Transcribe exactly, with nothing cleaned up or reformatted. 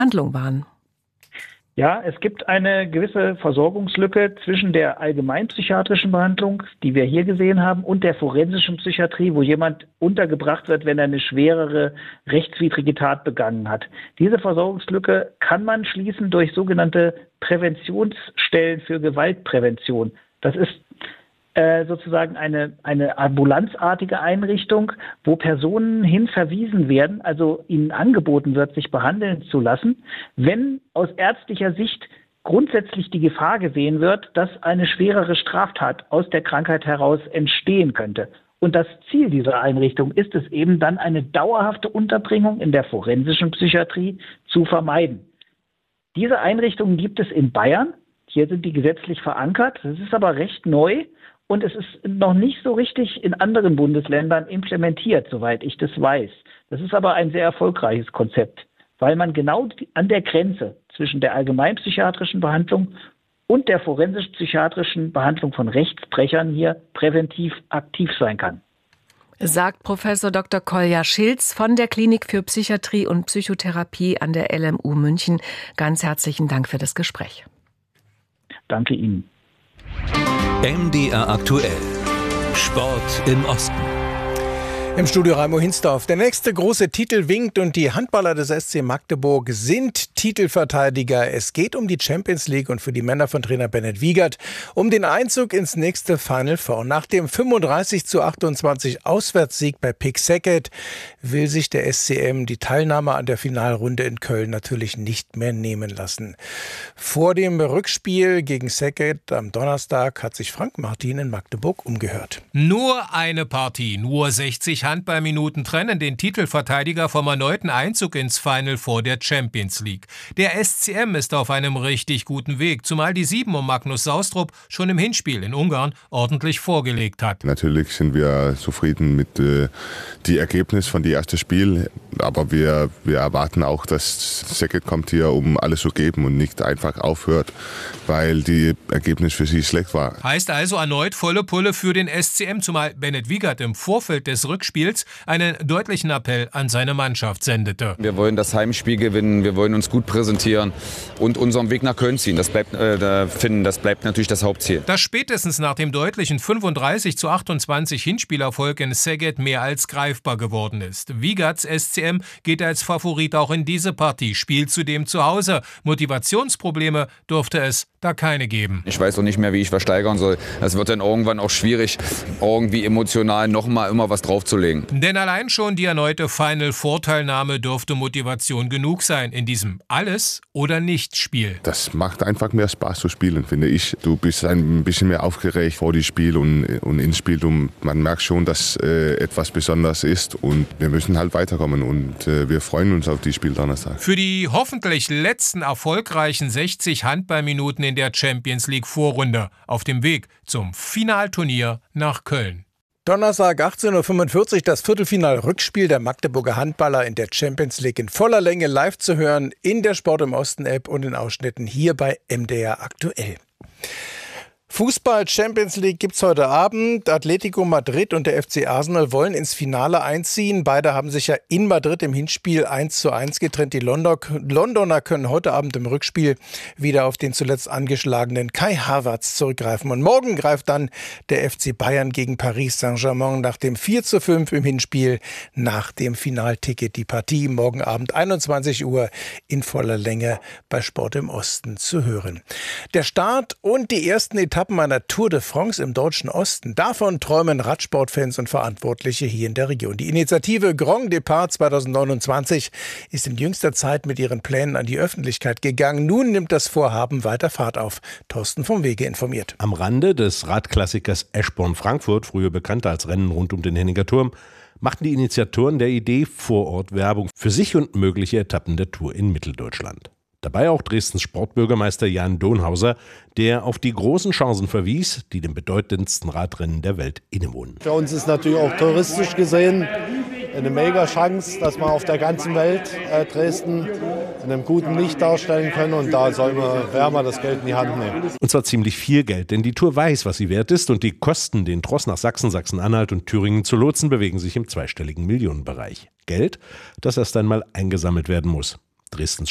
Handlung waren. Ja, es gibt eine gewisse Versorgungslücke zwischen der allgemeinpsychiatrischen Behandlung, die wir hier gesehen haben, und der forensischen Psychiatrie, wo jemand untergebracht wird, wenn er eine schwerere rechtswidrige Tat begangen hat. Diese Versorgungslücke kann man schließen durch sogenannte Präventionsstellen für Gewaltprävention. Das ist äh, sozusagen eine, eine ambulanzartige Einrichtung, wo Personen hin verwiesen werden, also ihnen angeboten wird, sich behandeln zu lassen, wenn aus ärztlicher Sicht grundsätzlich die Gefahr gesehen wird, dass eine schwerere Straftat aus der Krankheit heraus entstehen könnte. Und das Ziel dieser Einrichtung ist es eben dann, eine dauerhafte Unterbringung in der forensischen Psychiatrie zu vermeiden. Diese Einrichtungen gibt es in Bayern. Hier sind die gesetzlich verankert. Das ist aber recht neu. Und es ist noch nicht so richtig in anderen Bundesländern implementiert, soweit ich das weiß. Das ist aber ein sehr erfolgreiches Konzept, weil man genau an der Grenze zwischen der allgemeinpsychiatrischen Behandlung und der forensisch-psychiatrischen Behandlung von Rechtsbrechern hier präventiv aktiv sein kann. Sagt Professor Doktor Kolja Schilz von der Klinik für Psychiatrie und Psychotherapie an der L M U München. Ganz herzlichen Dank für das Gespräch. Danke Ihnen. M D R aktuell. Sport im Osten. Im Studio Raimo Hinsdorf. Der nächste große Titel winkt und die Handballer des S C Magdeburg sind Titelverteidiger. Es geht um die Champions League und für die Männer von Trainer Bennett Wiegert um den Einzug ins nächste Final Four. Nach dem fünfunddreißig zu achtundzwanzig Auswärtssieg bei Pick Szeged will sich der S C M die Teilnahme an der Finalrunde in Köln natürlich nicht mehr nehmen lassen. Vor dem Rückspiel gegen Szeged am Donnerstag hat sich Frank Martin in Magdeburg umgehört. Nur eine Partie, nur sechzig Handballminuten trennen den Titelverteidiger vom erneuten Einzug ins Final Four der Champions League. Der S C M ist auf einem richtig guten Weg, zumal die Sieben um Magnus Saustrup schon im Hinspiel in Ungarn ordentlich vorgelegt hat. Natürlich sind wir zufrieden mit äh, dem Ergebnis von dem ersten Spiel, aber wir, wir erwarten auch, dass Szeged kommt hier, um alles zu geben und nicht einfach aufhört, weil das Ergebnis für sie schlecht war. Heißt also erneut volle Pulle für den S C M, zumal Bennett Wiegert im Vorfeld des Rückspiels einen deutlichen Appell an seine Mannschaft sendete. Wir wollen das Heimspiel gewinnen, wir wollen uns gut präsentieren und unseren Weg nach Köln ziehen. Das bleibt, äh, finden, das bleibt natürlich das Hauptziel. Dass spätestens nach dem deutlichen fünfunddreißig zu achtundzwanzig Hinspielerfolg in Szeged mehr als greifbar geworden ist. Wiegerts S C M geht als Favorit auch in diese Partie, spielt zudem zu Hause. Motivationsprobleme dürfte es da keine geben. Ich weiß auch nicht mehr, wie ich versteigern soll. Es wird dann irgendwann auch schwierig, irgendwie emotional nochmal immer was draufzulegen. Denn allein schon die erneute Final-Vorteilnahme dürfte Motivation genug sein in diesem Alles- oder Nicht-Spiel. Das macht einfach mehr Spaß zu spielen, finde ich. Du bist ein bisschen mehr aufgeregt vor dem Spiel und, und ins Spiel. Und man merkt schon, dass äh, etwas Besonderes ist und wir müssen halt weiterkommen und äh, wir freuen uns auf das Spiel Donnerstag. Für die hoffentlich letzten erfolgreichen sechzig Handballminuten in der Champions League Vorrunde auf dem Weg zum Finalturnier nach Köln. Donnerstag achtzehn Uhr fünfundvierzig das Viertelfinal-Rückspiel der Magdeburger Handballer in der Champions League in voller Länge live zu hören in der Sport im Osten App und in Ausschnitten hier bei M D R aktuell. Fußball Champions League gibt's heute Abend. Atletico Madrid und der F C Arsenal wollen ins Finale einziehen. Beide haben sich ja in Madrid im Hinspiel eins zu eins getrennt. Die Londoner können heute Abend im Rückspiel wieder auf den zuletzt angeschlagenen Kai Havertz zurückgreifen. Und morgen greift dann der F C Bayern gegen Paris Saint-Germain nach dem vier zu fünf im Hinspiel nach dem Finalticket. Die Partie morgen Abend einundzwanzig Uhr in voller Länge bei Sport im Osten zu hören. Der Start und die ersten Etappen einer Tour de France im deutschen Osten. Davon träumen Radsportfans und Verantwortliche hier in der Region. Die Initiative Grand Départ zwanzig neunundzwanzig ist in jüngster Zeit mit ihren Plänen an die Öffentlichkeit gegangen. Nun nimmt das Vorhaben weiter Fahrt auf. Thorsten vom Wege informiert. Am Rande des Radklassikers Eschborn-Frankfurt, früher bekannt als Rennen rund um den Henninger Turm, machten die Initiatoren der Idee vor Ort Werbung für sich und mögliche Etappen der Tour in Mitteldeutschland. Dabei auch Dresdens Sportbürgermeister Jan Donhauser, der auf die großen Chancen verwies, die dem bedeutendsten Radrennen der Welt innewohnen. Für uns ist natürlich auch touristisch gesehen eine mega Chance, dass wir auf der ganzen Welt äh, Dresden in einem guten Licht darstellen können und da sollen wir, werden wir das Geld in die Hand nehmen. Und zwar ziemlich viel Geld, denn die Tour weiß, was sie wert ist und die Kosten, den Tross nach Sachsen, Sachsen-Anhalt und Thüringen zu lotsen, bewegen sich im zweistelligen Millionenbereich. Geld, das erst einmal eingesammelt werden muss. Dresdens